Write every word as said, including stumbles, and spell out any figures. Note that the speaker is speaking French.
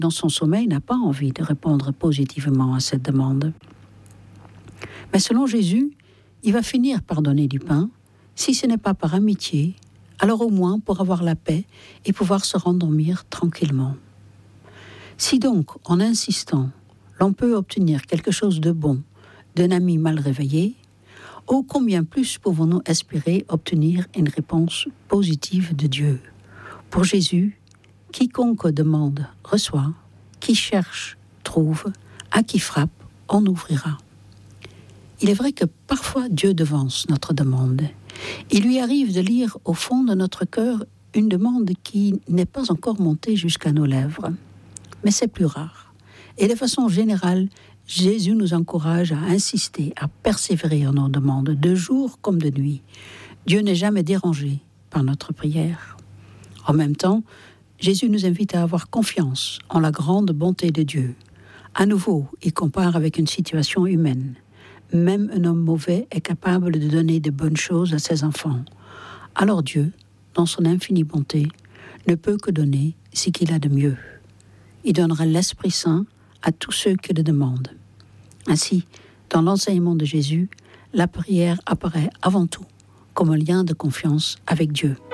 dans son sommeil, n'a pas envie de répondre positivement à cette demande. Mais selon Jésus, il va finir par donner du pain, si ce n'est pas par amitié, alors au moins pour avoir la paix et pouvoir se rendormir tranquillement. Si donc, en insistant, l'on peut obtenir quelque chose de bon d'un ami mal réveillé, ô combien plus pouvons-nous espérer obtenir une réponse positive de Dieu. Pour Jésus, quiconque demande, reçoit, qui cherche, trouve, à qui frappe, on ouvrira. Il est vrai que parfois Dieu devance notre demande. Il lui arrive de lire au fond de notre cœur une demande qui n'est pas encore montée jusqu'à nos lèvres. Mais c'est plus rare. Et de façon générale, Jésus nous encourage à insister, à persévérer en nos demandes, de jour comme de nuit. Dieu n'est jamais dérangé par notre prière. En même temps, Jésus nous invite à avoir confiance en la grande bonté de Dieu. À nouveau, il compare avec une situation humaine. Même un homme mauvais est capable de donner de bonnes choses à ses enfants. Alors Dieu, dans son infinie bonté, ne peut que donner ce qu'il a de mieux. Il donnera l'Esprit Saint à tous ceux qui le demandent. Ainsi, dans l'enseignement de Jésus, la prière apparaît avant tout comme un lien de confiance avec Dieu.